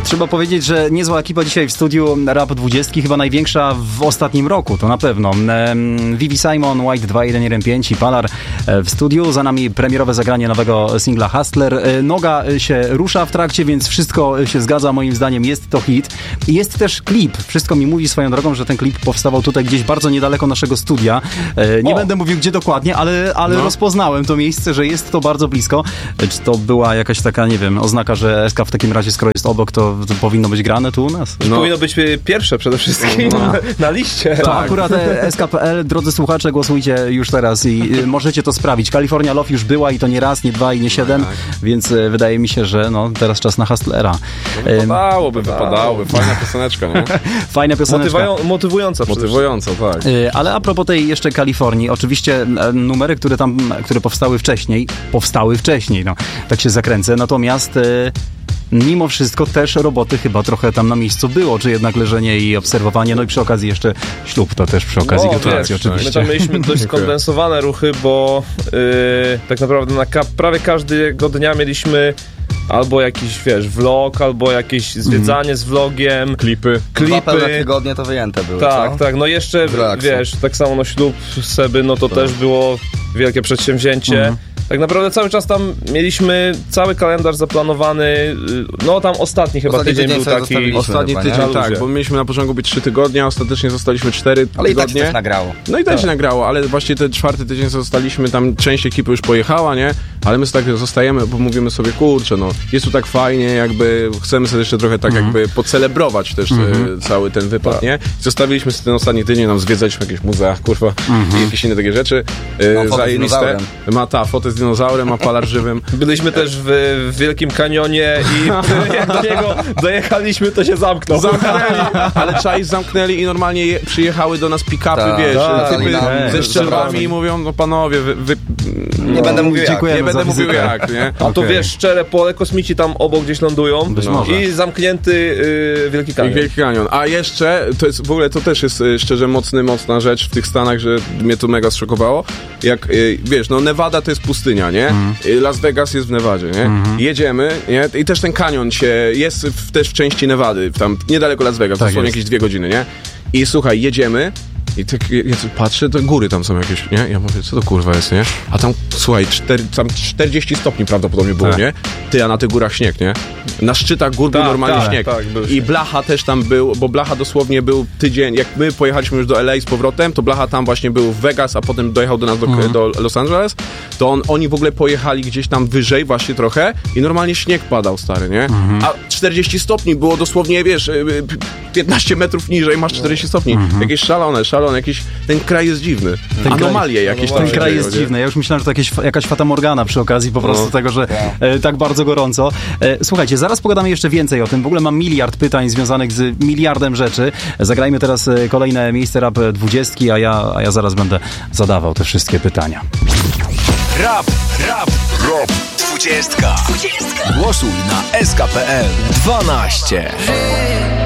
Trzeba powiedzieć, że niezła ekipa dzisiaj w studiu Rap 20, chyba największa w ostatnim roku, to na pewno. Vivi Simon, White 2.1.1.5 i Palar w studiu. Za nami premierowe zagranie nowego singla Hustler. Noga się rusza w trakcie, więc wszystko się zgadza. Moim zdaniem jest to hit. I jest też klip. Wszystko mi mówi swoją drogą, że ten klip powstawał tutaj gdzieś bardzo niedaleko naszego studia. Nie będę mówił gdzie dokładnie, ale rozpoznałem to miejsce, że jest to bardzo blisko. Czy to była jakaś taka, nie wiem, oznaka, że SK w takim razie, skoro jest obok, to powinno być grane tu u nas? Powinno być pierwsze przede wszystkim na liście. To akurat SK.pl, drodzy słuchacze, głosujcie już teraz i możecie to sprawić. California Love już była i to nie raz, nie dwa i nie 7, więc wydaje mi się, że teraz czas na Hustlera. Wypadałoby. Fajna pioseneczka, nie? Fajna pioseneczka. Motywująca, tak. Ale a propos tej jeszcze Kalifornii, oczywiście numery, które powstały wcześniej, tak się zakręcę, natomiast mimo wszystko też roboty chyba trochę tam na miejscu było, czy jednak leżenie i obserwowanie, i przy okazji jeszcze ślub, to też przy okazji gratulacji oczywiście. My tam mieliśmy dość skondensowane ruchy, bo tak naprawdę prawie każdego dnia mieliśmy albo jakiś, vlog, albo jakieś zwiedzanie z vlogiem. Klipy. 2 pełne tygodnie to wyjęte były, Tak. Jeszcze, tak samo ślub Seby, to też było wielkie przedsięwzięcie. Tak naprawdę cały czas tam mieliśmy cały kalendarz zaplanowany, tam ostatni chyba tydzień był taki. Ostatni tydzień, tak, bo mieliśmy na początku być 3 tygodnie, a ostatecznie zostaliśmy 4 tygodnie. Ale i tak się też nagrało. No i tak się nagrało, ale właśnie ten 4. tydzień zostaliśmy, tam część ekipy już pojechała, nie? Ale my tak zostajemy, bo mówimy sobie, kurczę, jest tu tak fajnie, jakby chcemy sobie jeszcze trochę tak jakby pocelebrować też cały ten wypad, nie? Zostawiliśmy ten ostatni tydzień, zwiedzaliśmy jakieś muzea, i jakieś inne takie rzeczy. Zajebiste. Fotę z dinozaurem, a Palar żywym. Byliśmy też w Wielkim Kanionie i jak do niego dojechaliśmy, to się zamknął. Ale zamknęli i normalnie przyjechały do nas pick-upy, typy ze szczelbami i mówią, panowie, nie będę mówił jak, nie? A to szczere pole, kosmici tam obok gdzieś lądują i zamknięty Wielki Kanion. Wielki Kanion. A jeszcze, to też jest szczerze mocna rzecz w tych Stanach, że mnie to mega zszokowało. Jak, Nevada to jest pustynia, nie? Las Vegas jest w Nevadzie, nie? Jedziemy, nie? I też ten kanion jest też w części Nevady, tam niedaleko Las Vegas, dosłownie jakieś 2 godziny, nie? I słuchaj, jedziemy i tak ja patrzę, to góry tam są jakieś, nie? Ja mówię, co to kurwa jest, nie? A tam, słuchaj, tam 40 stopni prawdopodobnie było, nie? A na tych górach śnieg, nie? Na szczytach gór był normalnie śnieg. I Blacha też tam był, bo Blacha dosłownie był tydzień, jak my pojechaliśmy już do LA z powrotem, to Blacha tam właśnie był w Vegas, a potem dojechał do nas do Los Angeles, to oni w ogóle pojechali gdzieś tam wyżej właśnie trochę i normalnie śnieg padał, stary, nie? A 40 stopni było dosłownie, 15 metrów niżej masz 40 stopni. Jakieś szalone, jakiś, ten kraj jest dziwny. Anomalie jakieś tam. Ten kraj jest dziwny. Ja już myślałem, że to jakaś fatamorgana przy okazji po prostu tego, że tak bardzo gorąco. Słuchajcie, zaraz pogadamy jeszcze więcej o tym. W ogóle mam miliard pytań związanych z miliardem rzeczy. Zagrajmy teraz kolejne miejsce Rap 20, a ja zaraz będę zadawał te wszystkie pytania. Rap 20. Głosuj na SK.pl 12.